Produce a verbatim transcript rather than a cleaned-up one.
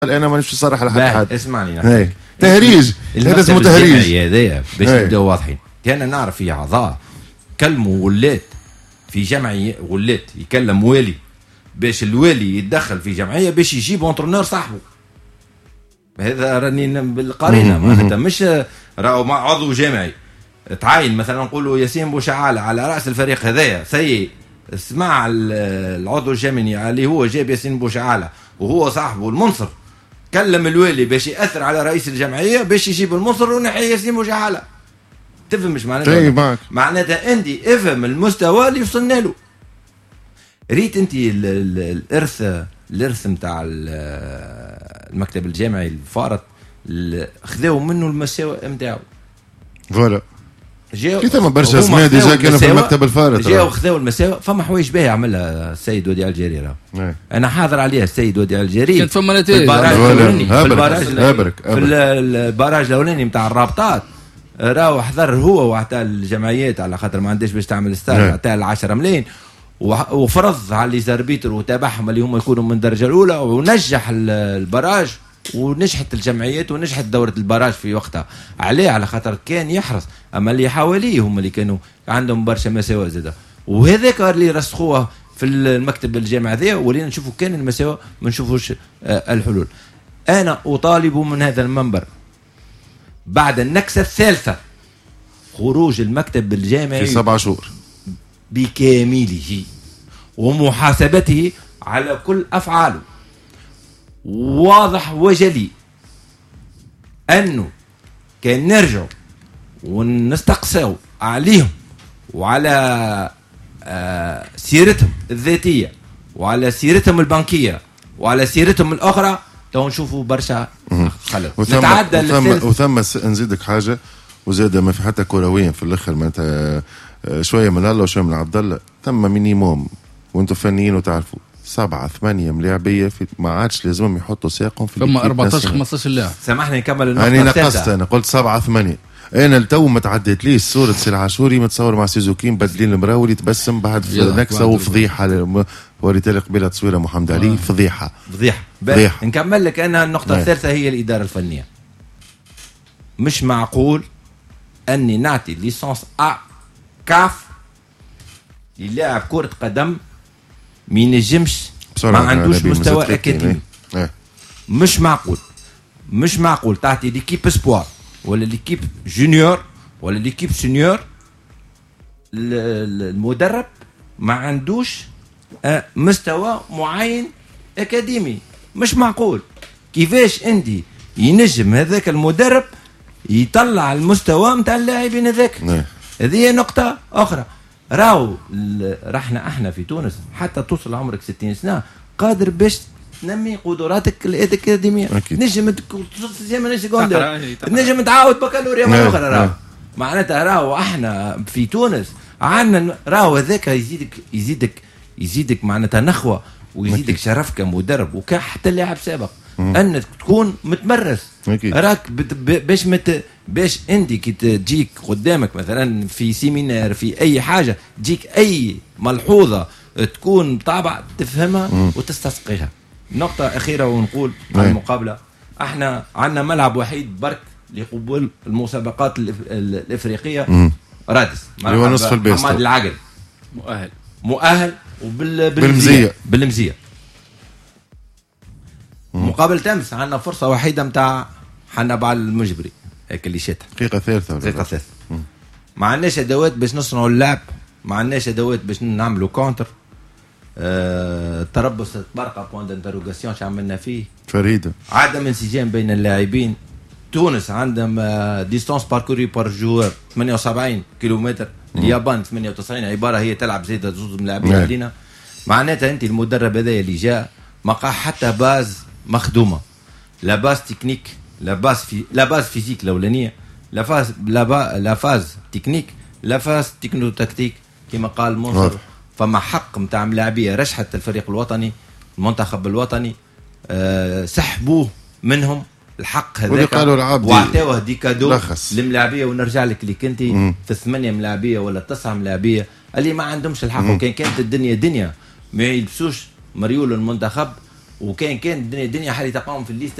انا مانيش صراحه لحد حد. اسمعني نحكي تهريج، هذا اسمه تهريج هذايا باش نبداو واضحين. كان نعرف في اعضاء كلموا ولات في جمعيه، ولات يكلم والي باش الوالي يتدخل في جمعيه باش يجيب اونترونور صاحبه. هذا راني بالقرينه معناتها مش راهو مع عضو جامعي تعاين مثلا نقولوا ياسين بوشعالة على راس الفريق هذايا سي اسمع العضو الجامعي اللي هو جاب ياسين بوشعالة وهو صاحبه المنصر كلم الوالي باش ياثر على رئيس الجمعيه باش يجيب المنصر ونحي ياسين بوشعالة. تفهم مش معناتها؟ معناتها انت افهم المستوى اللي وصلنا له. ريت انت الارث الارث نتاع المكتب الجامعي الفارط خذاو منه المساوئ نتاعو. فوالا كي ثم برشا اسماء ديجا كانوا في المكتب الفارط جاوا خذاو المساوئ. فما حوايج باهيه عملها السيد وديع الجيري راه انا حاضر عليها. السيد وديع الجيري كانت فما نتائج البراج الاولاني في البراج في البراج الاولاني نتاع الرابطات راهو حضر هو وحتى الجمعيات على خاطر ما عندهاش باش تعمل ستار حتى العشرة ملايين وفرض على لي زاربيتر وتابعهم اللي هم يكونوا من الدرجه الاولى ونجح البراج ونجحت الجمعيات ونجحت دورة البراج في وقتها. عليه على خاطر كان يحرص. أما اللي حواليه هم اللي كانوا عندهم برشا مساوئ زادة وهذاك اللي رسخوها في المكتب الجامعي ذا ولينا نشوفوا كان المساوئ ما نشوفوش الحلول. أنا أطالب من هذا المنبر بعد النكسة الثالثة خروج المكتب الجامعي في سبع شهور بكامله ومحاسبته على كل أفعاله. واضح وجلي أنه كان نرجع ونستقصوا عليهم وعلى آه سيرتهم الذاتية وعلى سيرتهم البنكية وعلى سيرتهم الأخرى تو نشوفوا برشا خلل. نتعدى وثم, وثم نزيدك حاجة وزاد ما في حتى كرويين في الآخر معناتها شوية من الله وشوية من عبد الله. ثم مينيموم وانتم فنيين وتعرفوا سبعة ثمانية ملاعبية في ما عادش لازم يحطوا ساقهم في ثم أربعتاشر خمستاشر لاعب. سامحني نكمل النقطة. أنا نقصت أنا قلت سبعة ثمانية. أنا التو ما تعديت ليش صورة سي العاشوري متصور مع سيزوكي مبدلين المراولي تبسم بعد نكسة وفضيحة. وريت لك قبيلة تصويرة محمد علي فضيحة فضيحة فضيحة. نكمل لك أنا النقطة الثالثة هي الإدارة الفنية. مش معقول أني نعطي ليسانس أ كاف للاعب كرة قدم ما ينجمش ما عندوش مستوى اكاديمي. مش معقول مش معقول تعطي ليكيب اسبوار ولا ليكيب جونيور ولا ليكيب سينيور المدرب ما عندوش مستوى معين اكاديمي. مش معقول. كيفاش انت ينجم هذاك المدرب يطلع المستوى نتاع اللاعبين هذاك؟ هذه نقطة أخرى. راو رحنا احنا في تونس حتى توصل عمرك ستين سنة قادر باش تنمي قدراتك الأكاديمية. نجم نجم تعاود بكالوريا مرة أخرى. راو معناتها راو احنا في تونس عندنا راو هذاك يزيدك يزيدك يزيدك معناتها نخوة ويزيدك شرف كمدرب وكحتى لاعب سابق انك تكون متمرس. راك باش مت باش انت كي تجيك قدامك مثلا في سيمينار في اي حاجه تجيك اي ملحوظه تكون طابع تفهمها مم. وتستسقيها. نقطه اخيره ونقول على المقابله. احنا عندنا ملعب وحيد برك لقبول المسابقات الافريقيه مم. رادس هو نصف البيست محمد العقل مؤهل مؤهل وبال بالمزيه بالمزيه مقابل امس عندنا فرصه وحيده نتاع حنبال المجبري هيك اللي شاتها دقيقه ثالثه دقيقه ثالثه ما عندناش ادوات باش نصنعوا اللعب. ما عندناش ادوات باش نعملوا كونتر. أه... تربص برقه بوان دانتروغاسيون شو عملنا فيه فريده. عدم انسجام بين اللاعبين. تونس عندهم ديستانس باركوري بار جوار ثمانية وسبعين كيلومتر. اليابان ثمانية وتسعين عباره هي تلعب زيد زوز ملاعبين علينا. معناتها انت المدرب هذا اللي جاء ما قا حتى باز مخدومه. لا باز تكنيك لا باز في لا باز فيزيك الاولانيه لا فاز لا, با... لا فاز تكنيك لا فاز تكنو تكتيك كما قال منصر. فما حق نتاع ملاعبيه رشحت الفريق الوطني المنتخب الوطني أه سحبوه منهم الحق هذاك وعطاوه دي كادو للملاعبيه. ونرجع لك اللي كنتي في ثمانيه ملاعبيه ولا تسعه ملاعبيه اللي ما عندهمش الحق. وكان كانت الدنيا دنيا ما يلبسوش مريول المنتخب وكان كان الدنيا الدنيا حالي تقاوم في الليسته